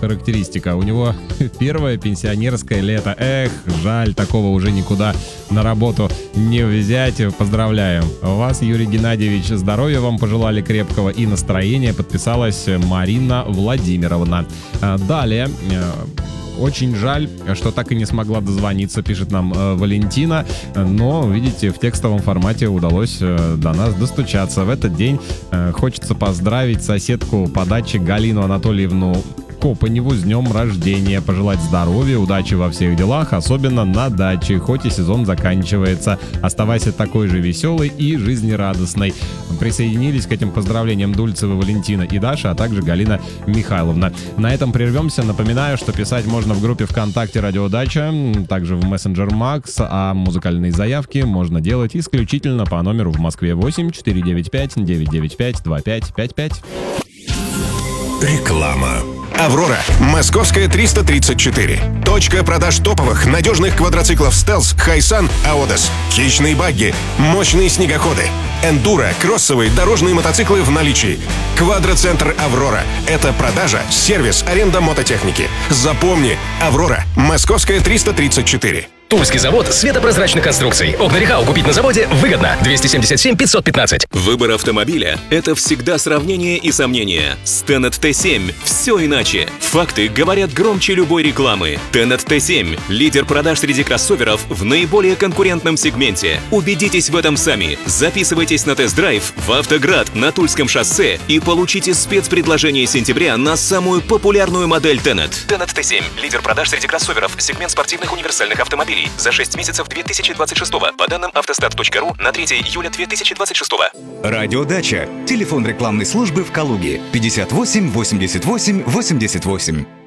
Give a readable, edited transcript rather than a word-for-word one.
характеристика. У него первое пенсионерское лето. Эх, жаль, такого уже никуда на работу не взять. Поздравляем вас, Юрий Геннадьевич. Здоровья вам пожелали крепкого и настроения. Подписалась Марина Владимировна. Далее. Очень жаль, что так и не смогла дозвониться, пишет нам Валентина. Но, видите, в текстовом формате удалось до нас достучаться. В этот день хочется поздравить соседку по даче Галину Анатольевну Копаневу с днем рождения, пожелать здоровья, удачи во всех делах, особенно на даче, хоть и сезон заканчивается. Оставайся такой же веселой и жизнерадостной. Присоединились к этим поздравлениям Дульцева, Валентина и Даша, а также Галина Михайловна. На этом прервемся. Напоминаю, что писать можно в группе ВКонтакте «Радио Дача», также в мессенджер Макс, а музыкальные заявки можно делать исключительно по номеру в Москве 8 495 995 2555. Реклама. «Аврора», Московская 334. Точка продаж топовых, надежных квадроциклов «Стелс», «Хайсан», «Аодес». Хищные багги, мощные снегоходы, эндуро, кроссовые, дорожные мотоциклы в наличии. Квадроцентр «Аврора» — это продажа, сервис, аренда мототехники. Запомни, «Аврора», Московская 334. Тульский завод светопрозрачных конструкций. Окна Рехау купить на заводе выгодно. 277 515. Выбор автомобиля – это всегда сравнение и сомнения. С Tenet T7 все иначе. Факты говорят громче любой рекламы. Tenet T7 – лидер продаж среди кроссоверов в наиболее конкурентном сегменте. Убедитесь в этом сами. Записывайтесь на тест-драйв в «Автоград» на Тульском шоссе и получите спецпредложение сентября на самую популярную модель Tenet. Tenet T7 – лидер продаж среди кроссоверов, сегмент спортивных универсальных автомобилей. За 6 месяцев 2026 по данным автостат.ру на 3 июля 2026. Радио Дача. Телефон рекламной службы в Калуге 58 88 88.